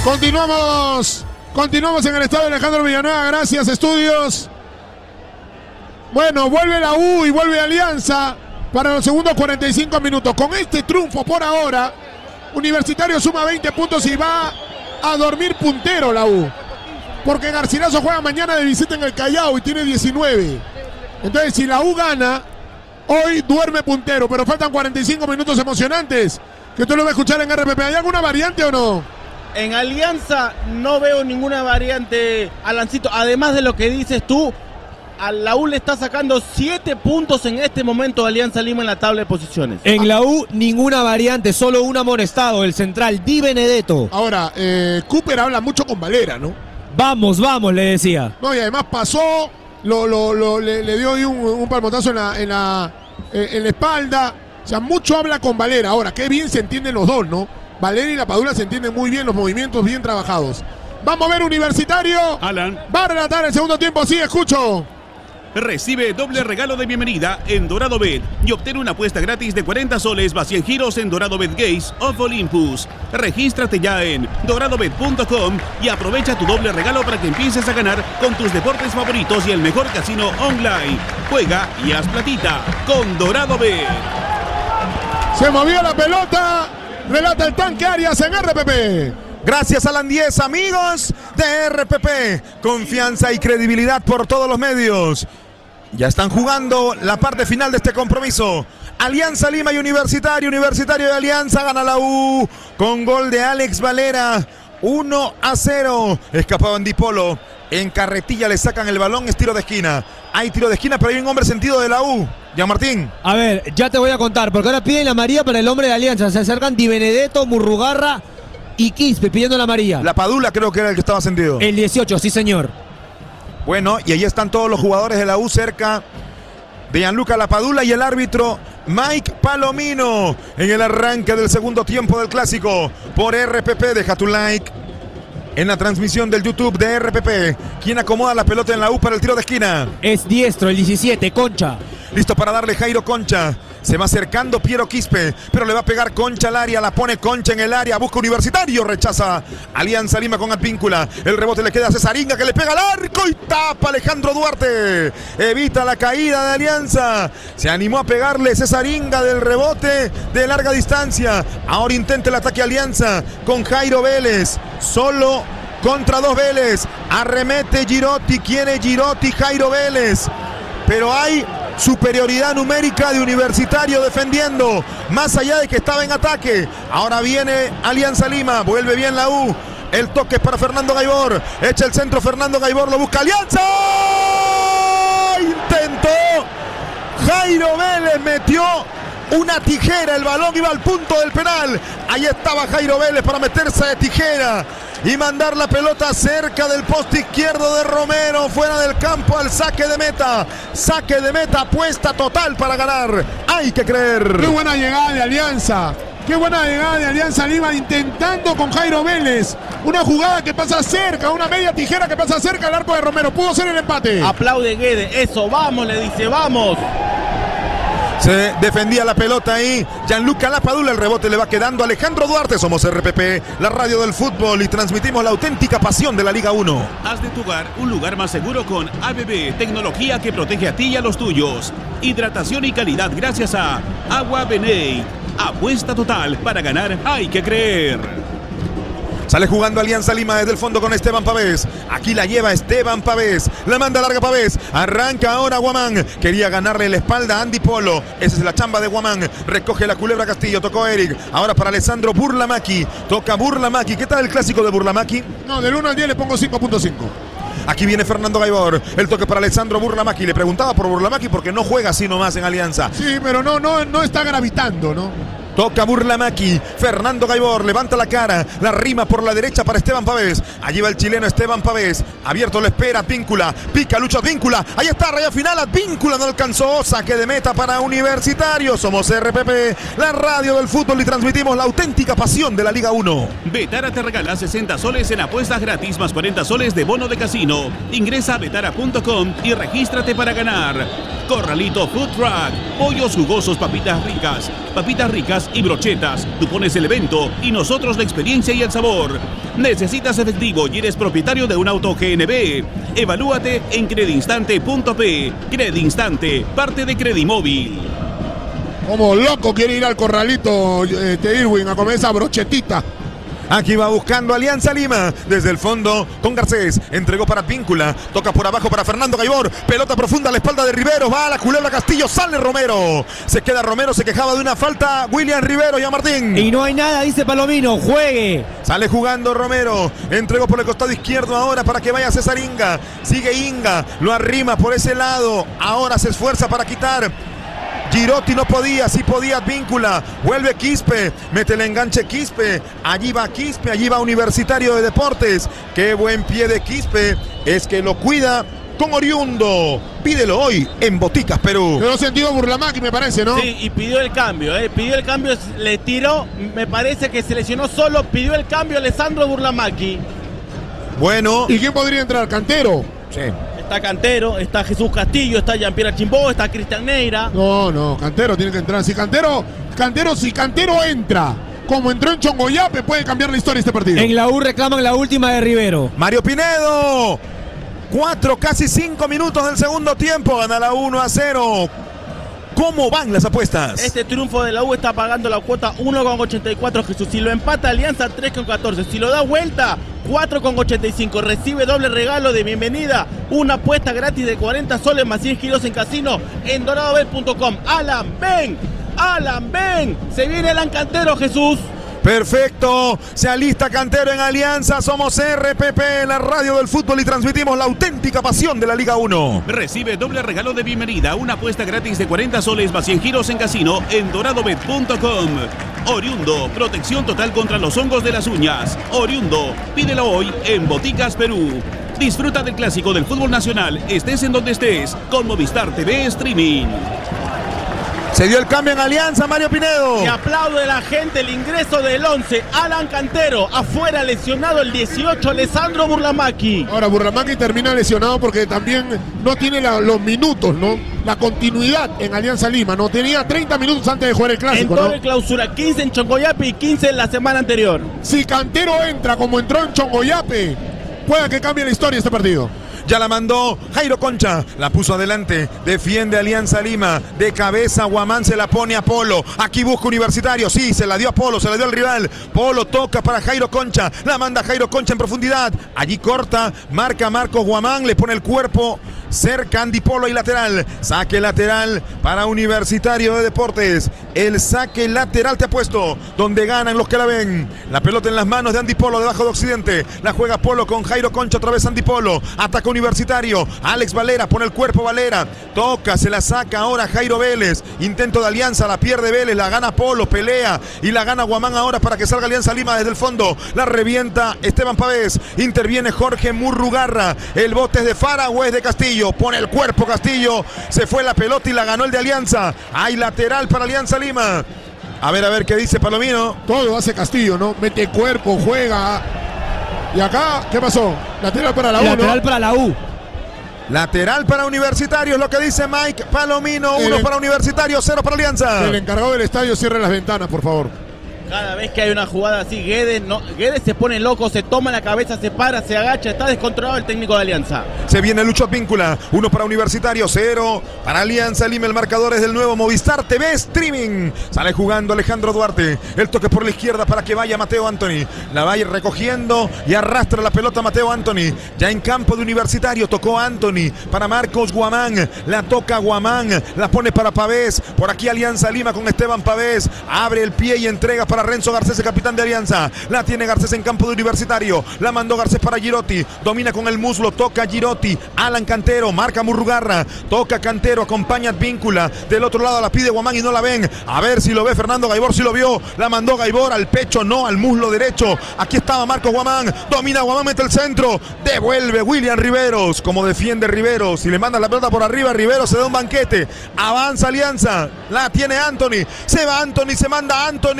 Continuamos en el estadio Alejandro Villanueva. Gracias, estudios. Bueno, vuelve la U y vuelve Alianza para los segundos 45 minutos. Con este triunfo por ahora, Universitario suma 20 puntos y va a dormir puntero la U. Porque Garcilaso juega mañana de visita en el Callao y tiene 19. Entonces, si la U gana, hoy duerme puntero. Pero faltan 45 minutos emocionantes que tú lo vas a escuchar en RPP. ¿Hay alguna variante o no? En Alianza no veo ninguna variante, Alancito. Además de lo que dices tú, a la U le está sacando 7 puntos en este momento Alianza Lima en la tabla de posiciones. En la U ninguna variante, solo un amonestado, el central Di Benedetto. Ahora, Cooper habla mucho con Valera, ¿no? Vamos, le decía. No, y además pasó, le dio ahí un palmotazo en la espalda. O sea, mucho habla con Valera. Ahora, qué bien se entienden los dos, ¿no? Valera y la Padula se entienden muy bien, los movimientos bien trabajados. Vamos a ver Universitario. Alan. Va a relatar el segundo tiempo, sí, escucho. Recibe doble regalo de bienvenida en Dorado Bet y obtén una apuesta gratis de 40 soles más 100 giros en Dorado Bet Gates of Olympus. Regístrate ya en doradobet.com y aprovecha tu doble regalo para que empieces a ganar con tus deportes favoritos y el mejor casino online. Juega y haz platita con Dorado Bet. Se movió la pelota. Relata el Tanque Arias en RPP. Gracias Alan 10, amigos de RPP. Confianza y credibilidad por todos los medios. Ya están jugando la parte final de este compromiso. Alianza Lima y Universitario. Universitario y Alianza, gana la U con gol de Alex Valera. 1-0. Escapaba Andipolo. En carretilla le sacan el balón, es tiro de esquina. Hay tiro de esquina, pero hay un hombre sentido de la U. Jean Martín. A ver, ya te voy a contar, porque ahora piden la amarilla para el hombre de Alianza. Se acercan Di Benedetto, Murrugarra y Quispe pidiendo la amarilla. La Padula creo que era el que estaba sentido. El 18, sí señor. Bueno, y ahí están todos los jugadores de la U cerca de Gianluca Lapadula y el árbitro Mike Palomino en el arranque del segundo tiempo del clásico por RPP. Deja tu like en la transmisión del YouTube de RPP. ¿Quién acomoda la pelota en la U para el tiro de esquina? Es diestro, el 17, Concha. Listo para darle Jairo Concha. Se va acercando Piero Quispe, pero le va a pegar Concha al área, la pone Concha en el área, busca Universitario, rechaza Alianza Lima con Advíncula. El rebote le queda a Cesaringa que le pega al arco y tapa Alejandro Duarte. Evita la caída de Alianza. Se animó a pegarle Cesaringa del rebote de larga distancia. Ahora intenta el ataque Alianza con Jairo Vélez. Solo contra dos Vélez. Arremete Girotti, quiere Girotti, Jairo Vélez. Pero hay superioridad numérica de Universitario defendiendo, más allá de que estaba en ataque. Ahora viene Alianza Lima, vuelve bien la U. El toque es para Fernando Gaibor, echa el centro Fernando Gaibor, lo busca Alianza. Intentó Jairo Vélez, metió una tijera, el balón iba al punto del penal. Ahí estaba Jairo Vélez para meterse de tijera y mandar la pelota cerca del poste izquierdo de Romero, fuera del campo al saque de meta. Saque de meta, apuesta total para ganar. Hay que creer. Qué buena llegada de Alianza. Qué buena llegada de Alianza Lima intentando con Jairo Vélez. Una jugada que pasa cerca, una media tijera que pasa cerca al arco de Romero. Pudo ser el empate. Aplaude Guede, eso, vamos, le dice, vamos. Se defendía la pelota ahí Gianluca Lapadula, el rebote le va quedando a Alejandro Duarte. Somos RPP, la radio del fútbol, y transmitimos la auténtica pasión de la Liga 1. Haz de tu hogar un lugar más seguro con ABB, tecnología que protege a ti y a los tuyos. Hidratación y calidad gracias a Agua Beneit. Apuesta total, para ganar hay que creer. Sale jugando Alianza Lima desde el fondo con Esteban Pavés. Aquí la lleva Esteban Pavés. La manda larga Pavés. Arranca ahora Guamán. Quería ganarle la espalda a Andy Polo. Esa es la chamba de Guamán. Recoge la culebra Castillo. Tocó Eric. Ahora para Alessandro Burlamaqui. Toca Burlamaqui. ¿Qué tal el clásico de Burlamaqui? No, del 1 al 10 le pongo 5.5. Aquí viene Fernando Gaibor. El toque para Alessandro Burlamaqui. Le preguntaba por Burlamaqui porque no juega así nomás en Alianza. Sí, pero no está gravitando, ¿no? Toca Burlamaqui, Fernando Gaibor levanta la cara, la rima por la derecha para Esteban Pavés. Allí va el chileno Esteban Pavés, abierto lo espera Advíncula, pica Lucho Advíncula, ahí está, raya final, Advíncula no alcanzó, saque de meta para Universitario. Somos RPP, la radio del fútbol, y transmitimos la auténtica pasión de la Liga 1. Betara te regala 60 soles en apuestas gratis más 40 soles de bono de casino. Ingresa a betara.com y regístrate para ganar. Corralito Food Truck, pollos jugosos, papitas ricas y brochetas. Tú pones el evento y nosotros la experiencia y el sabor. ¿Necesitas efectivo y eres propietario de un auto GNB? Evalúate en Credinstante.p. Credinstante, parte de Credimóvil. Como loco quiere ir al Corralito Irwin a comer esa brochetita. Aquí va buscando Alianza Lima. Desde el fondo con Garcés. Entregó para Advíncula. Toca por abajo para Fernando Gaibor. Pelota profunda a la espalda de Riveros. Va a la culebra Castillo. Sale Romero. Se queda Romero. Se quejaba de una falta. William Riveros y a Martín. Y no hay nada, dice Palomino. Juegue. Sale jugando Romero. Entregó por el costado izquierdo ahora para que vaya César Inga. Sigue Inga. Lo arrima por ese lado. Ahora se esfuerza para quitar. Girotti no podía, sí podía Advíncula. Vuelve Quispe, mete el enganche Quispe. Allí va Quispe, allí va Universitario de Deportes. Qué buen pie de Quispe. Es que lo cuida con Oriundo. Pídelo hoy en Boticas Perú. Quedó sentido Burlamaqui, me parece, ¿no? Sí, y pidió el cambio, pidió el cambio, le tiró, me parece que se lesionó solo, pidió el cambio Alessandro Burlamaqui. Bueno. ¿Y quién podría entrar? ¿Cantero? Sí. Está Cantero, está Jesús Castillo, está Jean-Pierre Chimbó, está Cristian Neira. No, Cantero tiene que entrar. Si Cantero entra como entró en Chongoyape, puede cambiar la historia de este partido. En la U reclaman la última de Rivero. Mario Pinedo. 4, casi 5 minutos del segundo tiempo. Gana la 1-0. ¿Cómo van las apuestas? Este triunfo de la U está pagando la cuota 1,84 Jesús. Si lo empata Alianza, 3,14. Si lo da vuelta, 4,85. Recibe doble regalo de bienvenida. Una apuesta gratis de 40 soles más 100 giros en casino en doradobet.com. Alan, ven. Se viene Alan Cantero, Jesús. Perfecto, se alista Cantero en Alianza. Somos RPP, la radio del fútbol, y transmitimos la auténtica pasión de la Liga 1. Recibe doble regalo de bienvenida, una apuesta gratis de 40 soles más 100 giros en casino en doradobet.com. Oriundo, protección total contra los hongos de las uñas. Oriundo, pídelo hoy en Boticas Perú. Disfruta del clásico del fútbol nacional, estés en donde estés, con Movistar TV Streaming. Se dio el cambio en Alianza, Mario Pinedo. Y aplaude la gente el ingreso del 11, Alan Cantero. Afuera lesionado el 18, Alessandro Burlamaqui. Ahora Burlamaqui termina lesionado porque también no tiene los minutos, ¿no? La continuidad en Alianza Lima, ¿no? Tenía 30 minutos antes de jugar el clásico, en doble ¿no? clausura, 15 en Chongoyape y 15 en la semana anterior. Si Cantero entra como entró en Chongoyape, pueda que cambie la historia de este partido. Ya la mandó Jairo Concha, la puso adelante, defiende Alianza Lima, de cabeza Guamán se la pone a Polo, aquí busca Universitario, sí, se la dio a Polo, se la dio al rival, Polo toca para Jairo Concha, la manda Jairo Concha en profundidad, allí corta, marca Marcos Guamán, le pone el cuerpo cerca Andy Polo y lateral, saque lateral para Universitario de Deportes, el saque lateral te ha puesto, donde ganan los que la ven, la pelota en las manos de Andy Polo debajo de Occidente, la juega Polo con Jairo Concha, otra vez Andy Polo, ataca Universitario, Alex Valera, pone el cuerpo Valera, toca, se la saca ahora Jairo Vélez, intento de Alianza, la pierde Vélez, la gana Polo, pelea y la gana Guamán ahora para que salga Alianza Lima desde el fondo, la revienta Esteban Pavés, interviene Jorge Murrugarra, el bote es de Fara o es de Castillo, pone el cuerpo Castillo, se fue la pelota y la ganó el de Alianza, hay lateral para Alianza Lima, a ver qué dice Palomino. Todo hace Castillo, ¿no? Mete cuerpo, juega. Y acá, ¿qué pasó? Lateral para la U, Lateral ¿no? para la U. Lateral para Universitario, es lo que dice Mike Palomino. 1 para Universitario, 0 para Alianza. El encargado del estadio cierre las ventanas, por favor. Cada vez que hay una jugada así, Guedes se pone loco, se toma la cabeza, se para, se agacha, está descontrolado el técnico de Alianza. Se viene Lucho Advíncula, 1 para Universitario, 0 para Alianza Lima. El marcador es del nuevo Movistar TV Streaming. Sale jugando Alejandro Duarte, el toque por la izquierda para que vaya Mateo Anthony. La va a ir recogiendo y arrastra la pelota Mateo Anthony. Ya en campo de Universitario, tocó Anthony para Marcos Guamán. La toca Guamán, la pone para Pavés. Por aquí Alianza Lima con Esteban Pavés. Abre el pie y entrega para Renzo Garcés, el capitán de Alianza. La tiene Garcés en campo de Universitario. La mandó Garcés para Girotti. Domina con el muslo, toca Girotti. Alan Cantero, marca Murrugarra. Toca Cantero, acompaña Advíncula. Del otro lado la pide Guamán y no la ven. A ver si lo ve Fernando Gaibor, si lo vio. La mandó Gaibor al pecho, no, al muslo derecho. Aquí estaba Marcos Guamán. Domina Guamán, mete el centro. Devuelve William Riveros. Como defiende Riveros. Y le manda la pelota por arriba. Riveros se da un banquete. Avanza Alianza. La tiene Anthony. Se va Anthony, se manda Anthony.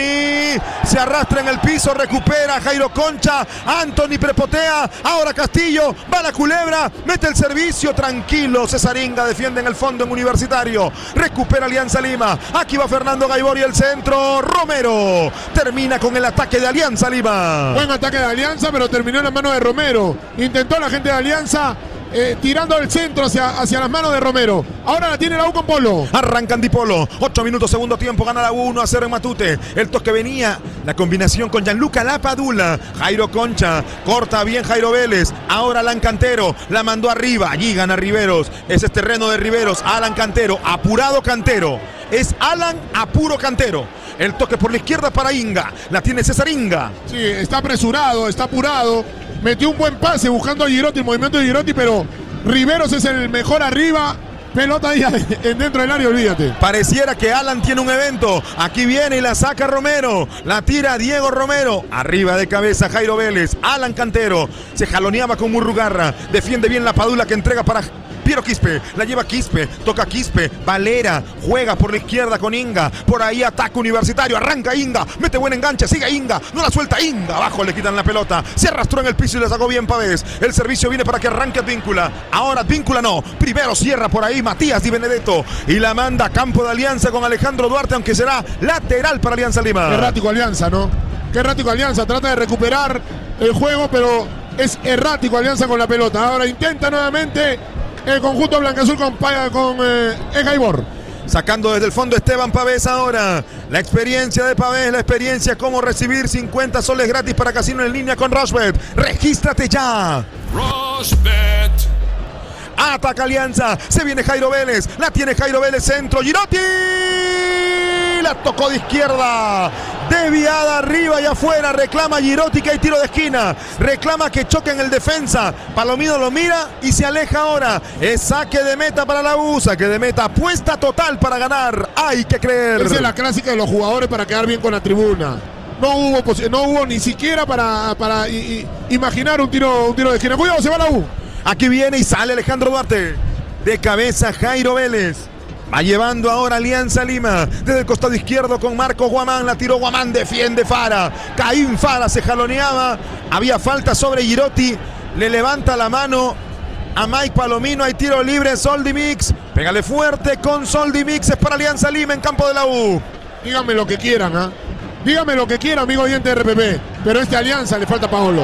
Anthony, se arrastra en el piso, recupera Jairo Concha, Anthony prepotea, ahora Castillo, va la culebra, mete el servicio, tranquilo, Cesaringa defiende en el fondo en Universitario, recupera Alianza Lima, aquí va Fernando Gaibor y el centro, Romero, termina con el ataque de Alianza Lima. Buen ataque de Alianza, pero terminó en la mano de Romero, intentó la gente de Alianza tirando el centro hacia las manos de Romero. Ahora la tiene la U con Polo. Arranca Di Polo, 8 minutos, segundo tiempo, gana la U 1-0 en Matute. El toque venía, la combinación con Gianluca Lapadula. Jairo Concha, corta bien Jairo Vélez. Ahora Alan Cantero, la mandó arriba. Allí gana Riveros. Ese es terreno de Riveros. Alan Cantero, apurado Cantero. Es Alan apuro Cantero. El toque por la izquierda para Inga. La tiene Cesaringa. Sí, está apresurado, está apurado. Metió un buen pase buscando a Girotti, el movimiento de Girotti, pero Riveros es el mejor arriba. Pelota ahí dentro del área, olvídate. Pareciera que Alan tiene un evento. Aquí viene y la saca Romero. La tira Diego Romero. Arriba de cabeza Jairo Vélez. Alan Cantero. Se jaloneaba con Murrugarra. Defiende bien la Padula que entrega para Piero Quispe, la lleva Quispe, toca Quispe, Valera, juega por la izquierda con Inga, por ahí ataca Universitario, arranca Inga, mete buen enganche, sigue Inga, no la suelta Inga, abajo le quitan la pelota, se arrastró en el piso y le sacó bien Pavés, el servicio viene para que arranque Advíncula, ahora Advíncula no, primero cierra por ahí Matías Di Benedetto y la manda a campo de Alianza con Alejandro Duarte, aunque será lateral para Alianza Lima. Qué errático Alianza, ¿no? Qué errático Alianza, trata de recuperar el juego, pero es errático Alianza con la pelota, ahora intenta nuevamente el conjunto blancaazul con Gaibor. Sacando desde el fondo Esteban Pavés ahora. La experiencia de Pavés, la experiencia cómo recibir 50 soles gratis para casino en línea con Rushbet. ¡Regístrate ya! Rushbet. Ataca Alianza, se viene Jairo Vélez, la tiene Jairo Vélez, centro, Girotti, la tocó de izquierda, desviada arriba y afuera, reclama Girotti que hay tiro de esquina, reclama que choque en el defensa, Palomino lo mira y se aleja ahora, es saque de meta para la U, saque de meta, apuesta total para ganar, hay que creer. Esa es la clásica de los jugadores para quedar bien con la tribuna. No hubo ni siquiera para imaginar un tiro de esquina. Cuidado, se va la U. Aquí viene y sale Alejandro Duarte. De cabeza Jairo Vélez. Va llevando ahora Alianza Lima. Desde el costado izquierdo con Marcos Guamán. La tiró Guamán. Defiende Fara. Caín Fara se jaloneaba. Había falta sobre Girotti. Le levanta la mano a Mike Palomino. Hay tiro libre. Soldimix. Pégale fuerte con Soldimix. Es para Alianza Lima en campo de la U. Díganme lo que quieran, ¿ah? Díganme lo que quieran, amigo oyente de RPP. Pero a Alianza le falta Paolo.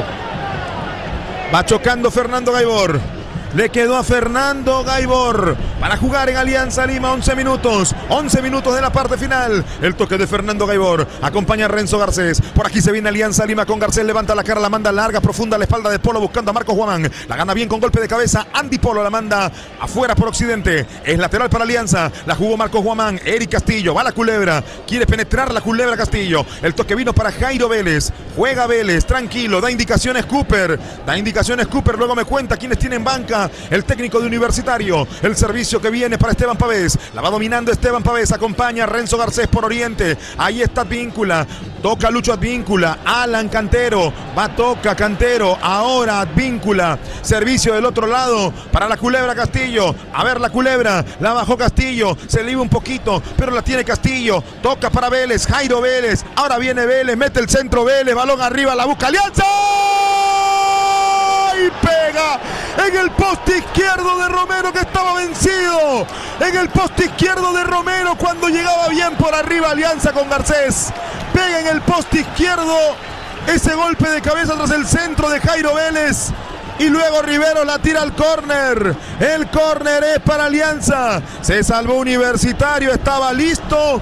Va chocando Fernando Gaibor. Le quedó a Fernando Gaibor para jugar en Alianza Lima. 11 minutos de la parte final. El toque de Fernando Gaibor. Acompaña a Renzo Garcés. Por aquí se viene Alianza Lima con Garcés. Levanta la cara, la manda larga, profunda a la espalda de Polo buscando a Marcos Guamán. La gana bien con golpe de cabeza. Andy Polo la manda afuera por occidente. Es lateral para Alianza. La jugó Marcos Guamán. Eric Castillo. Va la culebra. Quiere penetrar la culebra Castillo. El toque vino para Jairo Vélez. Juega Vélez. Tranquilo. Da indicaciones Cooper. Luego me cuenta quiénes tienen banca. El técnico de Universitario. El servicio que viene para Esteban Pavés. La va dominando Esteban Pavés. Acompaña a Renzo Garcés por oriente. Ahí está Advíncula. Toca Lucho Advíncula. Alan Cantero. Toca Cantero. Ahora Advíncula. Servicio del otro lado para la culebra Castillo. A ver la culebra. La bajó Castillo. Se le iba un poquito, pero la tiene Castillo. Toca para Vélez. Jairo Vélez. Ahora viene Vélez. Mete el centro Vélez. Balón arriba. La busca Alianza. Y pega en el poste izquierdo de Romero que estaba vencido. En el poste izquierdo de Romero cuando llegaba bien por arriba Alianza con Garcés. Pega en el poste izquierdo ese golpe de cabeza tras el centro de Jairo Vélez. Y luego Rivero la tira al córner. El córner es para Alianza. Se salvó Universitario. Estaba listo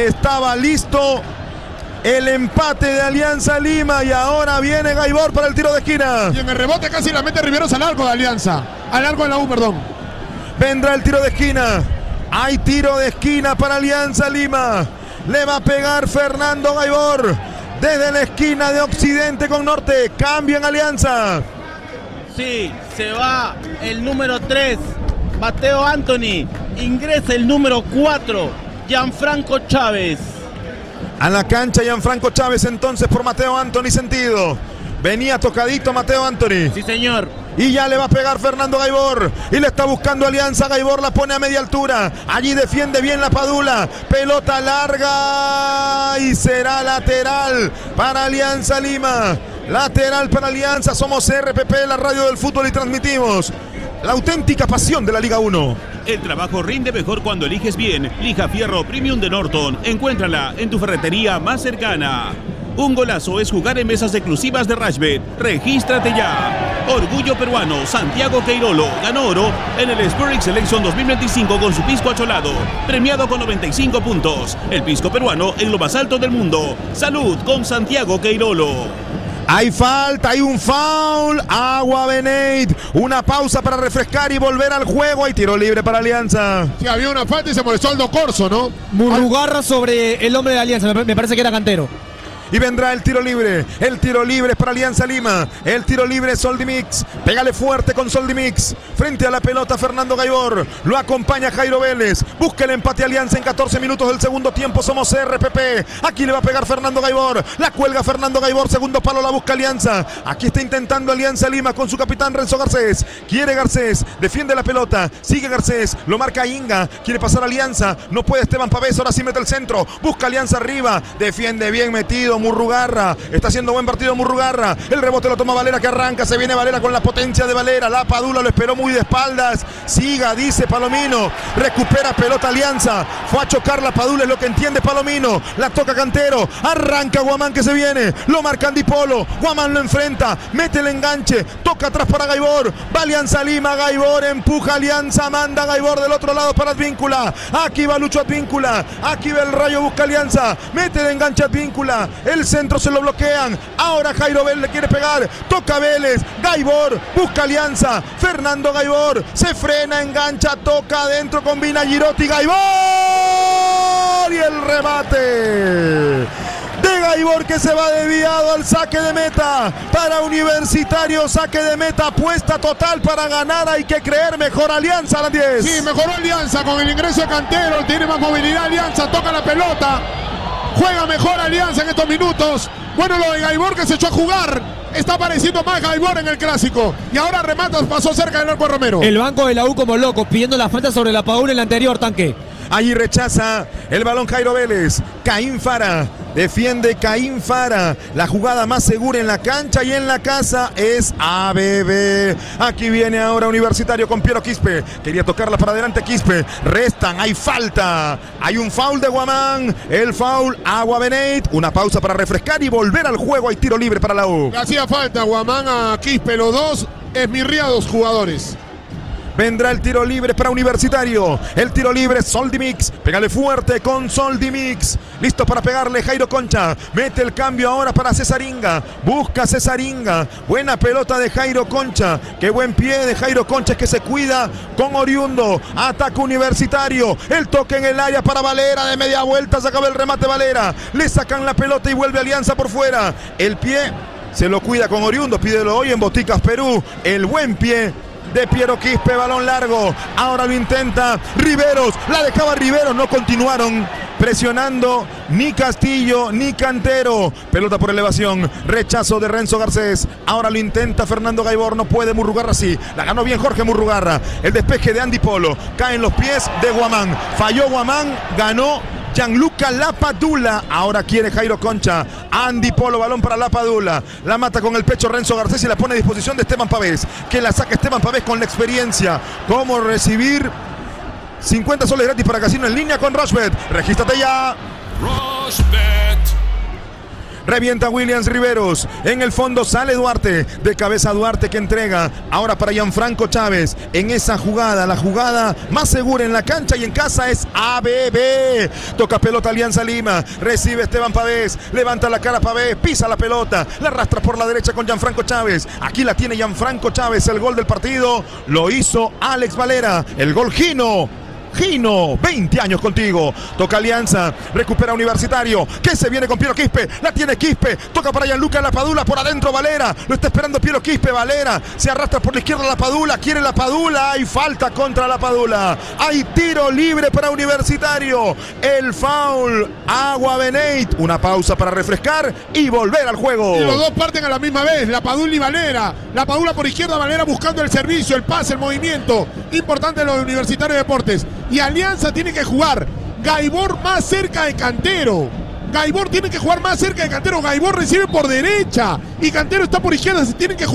el empate de Alianza Lima y ahora viene Gaibor para el tiro de esquina. Y en el rebote casi la mete Riveros al arco de Alianza. Al arco de la U, perdón. Vendrá el tiro de esquina. Hay tiro de esquina para Alianza Lima. Le va a pegar Fernando Gaibor. Desde la esquina de occidente con norte. Cambio en Alianza. Sí, se va el número 3. Mateo Anthony. Ingresa el número 4. Gianfranco Chávez. A la cancha Gianfranco Chávez entonces por Mateo Anthony sentido. Venía tocadito Mateo Anthony. Sí, señor. Y ya le va a pegar Fernando Gaibor. Y le está buscando Alianza. Gaibor la pone a media altura. Allí defiende bien la Padula. Pelota larga. Y será lateral para Alianza Lima. Lateral para Alianza. Somos RPP, la radio del fútbol, y transmitimos la auténtica pasión de la Liga 1. El trabajo rinde mejor cuando eliges bien. Lija Fierro Premium de Norton. Encuéntrala en tu ferretería más cercana. Un golazo es jugar en mesas exclusivas de Rashbet. Regístrate ya. Orgullo peruano, Santiago Queirolo ganó oro en el Spirit Selection 2025 con su pisco acholado, premiado con 95 puntos. El pisco peruano en lo más alto del mundo. Salud con Santiago Queirolo. Hay falta, hay un foul. Agua Beneit. Una pausa para refrescar y volver al juego. Hay tiro libre para Alianza. Sí, había una falta y se molestó Aldo Corso, ¿no? Murrugarra sobre el hombre de Alianza, me parece que era cantero. Y vendrá el tiro libre. El tiro libre es para Alianza Lima. El tiro libre es Soldimix. Pégale fuerte con Soldimix. Frente a la pelota Fernando Gaibor. Lo acompaña Jairo Vélez. Busca el empate Alianza en 14 minutos del segundo tiempo. Somos RPP. Aquí le va a pegar Fernando Gaibor. La cuelga Fernando Gaibor. Segundo palo la busca Alianza. Aquí está intentando Alianza Lima con su capitán Renzo Garcés. Quiere Garcés. Defiende la pelota. Sigue Garcés. Lo marca Inga. Quiere pasar Alianza. No puede Esteban Pavés. Ahora sí mete el centro. Busca Alianza arriba. Defiende bien metido Murrugarra. Está haciendo buen partido Murrugarra. El rebote lo toma Valera, que arranca. Se viene Valera con la potencia de Valera. La Padula lo esperó muy de espaldas. Siga, dice Palomino. Recupera pelota Alianza. Fue a chocar la Padula, es lo que entiende Palomino. La toca Cantero. Arranca Guamán, que se viene. Lo marca Andipolo. Guamán lo enfrenta. Mete el enganche. Toca atrás para Gaibor. Va Alianza Lima. Gaibor empuja Alianza. Manda Gaibor del otro lado para Advíncula. Aquí va Lucho Advíncula. Aquí va el Rayo. Busca Alianza. Mete el enganche Advíncula. El centro se lo bloquean. Ahora Jairo Vélez le quiere pegar. Toca Vélez. Gaibor. Busca Alianza. Fernando Gaibor. Se frena, engancha, toca adentro, combina Girotti. Gaibor. Y el remate de Gaibor, que se va desviado al saque de meta para Universitario. Saque de meta, apuesta total para ganar. Hay que creer. Mejor Alianza a las 10. Sí, mejoró Alianza con el ingreso de Cantero. Tiene más movilidad Alianza. Toca la pelota. Juega mejor Alianza en estos minutos. Bueno, lo de Gaibor, que se echó a jugar. Está apareciendo más Gaibor en el clásico. Y ahora remata, pasó cerca del arco de Romero. El banco de la U como loco, pidiendo la falta sobre la Padula en el anterior, Tanque. Allí rechaza el balón Jairo Vélez. Caín Fara. Defiende Caín Fara. La jugada más segura en la cancha y en la casa es ABB. Aquí viene ahora Universitario con Piero Quispe. Quería tocarla para adelante Quispe. Restan, hay falta. Hay un foul de Guamán. El foul Agua Beneit. Una pausa para refrescar y volver al juego. Hay tiro libre para la U. Hacía falta Guamán a Quispe. Los dos esmirriados jugadores. Vendrá el tiro libre para Universitario. El tiro libre, Soldimix. Pégale fuerte con Soldimix. Listo para pegarle Jairo Concha. Mete el cambio ahora para Cesaringa. Busca Cesaringa. Buena pelota de Jairo Concha. Qué buen pie de Jairo Concha, es que se cuida con Oriundo. Ataca Universitario. El toque en el área para Valera. De media vuelta se acaba el remate Valera. Le sacan la pelota y vuelve Alianza por fuera. El pie se lo cuida con Oriundo. Pídelo hoy en Boticas Perú. El buen pie de Piero Quispe, balón largo. Ahora lo intenta Riveros. La dejaba Riveros, no continuaron presionando ni Castillo ni Cantero. Pelota por elevación. Rechazo de Renzo Garcés. Ahora lo intenta Fernando Gaibor. No puede Murrugarra, sí. La ganó bien Jorge Murrugarra. El despeje de Andy Polo. Cae en los pies de Guamán. Falló Guamán. Ganó Gianluca Lapadula. Ahora quiere Jairo Concha. Andy Polo, balón para Lapadula. La mata con el pecho Renzo Garcés y la pone a disposición de Esteban Pavés. Que la saca Esteban Pavés con la experiencia. Cómo recibir 50 soles gratis para casino en línea con Rashbet. Regístrate ya. Rashbet. Revienta Williams Riveros. En el fondo sale Duarte. De cabeza Duarte, que entrega ahora para Gianfranco Chávez. En esa jugada, la jugada más segura en la cancha y en casa es ABB. Toca pelota Alianza Lima. Recibe Esteban Pavés. Levanta la cara Pavés. Pisa la pelota. La arrastra por la derecha con Gianfranco Chávez. Aquí la tiene Gianfranco Chávez. El gol del partido lo hizo Alex Valera. El gol Gino Gino, 20 años contigo. Toca Alianza, recupera Universitario. Que se viene con Piero Quispe. La tiene Quispe. Toca para Gianluca Lapadula. Por adentro Valera. Lo está esperando Piero Quispe. Valera se arrastra por la izquierda Lapadula. Quiere Lapadula. Hay falta contra Lapadula. Hay tiro libre para Universitario. El foul. Agua Beneit. Una pausa para refrescar y volver al juego. Y los dos parten a la misma vez. Lapadula y Valera. Lapadula por izquierda. Valera buscando el servicio, el pase, el movimiento. Importante lo de Universitario de Deportes. Y Alianza tiene que jugar Gaibor más cerca de Cantero. Gaibor tiene que jugar más cerca de Cantero. Gaibor recibe por derecha y Cantero está por izquierda. Se tienen que jugar.